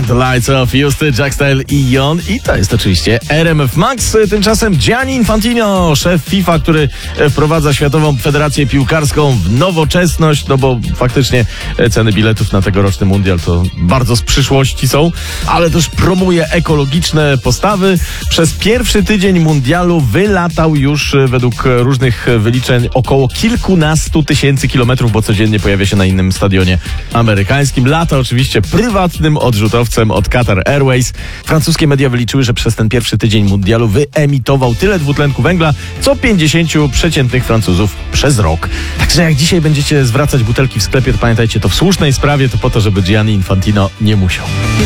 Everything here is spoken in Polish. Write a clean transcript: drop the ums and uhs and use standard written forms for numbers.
the lights off, Justy, Jackstyle i Jon. I to jest oczywiście RMF Max. Tymczasem Gianni Infantino, szef FIFA, który wprowadza Światową Federację Piłkarską w nowoczesność, no bo faktycznie ceny biletów na tegoroczny mundial to bardzo z przyszłości są, ale też promuje ekologiczne postawy. Przez pierwszy tydzień mundialu wylatał już według różnych wyliczeń około kilkunastu tysięcy kilometrów, bo codziennie pojawia się na innym stadionie amerykańskim. Lata oczywiście prywatnym odrzutowcem od Qatar Airways. Francuskie media wyliczyły, że przez ten pierwszy tydzień mundialu wyemitował tyle dwutlenku węgla, co 50 przeciętnych Francuzów przez rok. Także jak dzisiaj będziecie zwracać butelki w sklepie, to pamiętajcie, to w słusznej sprawie, to po to, żeby Gianni Infantino nie musiał.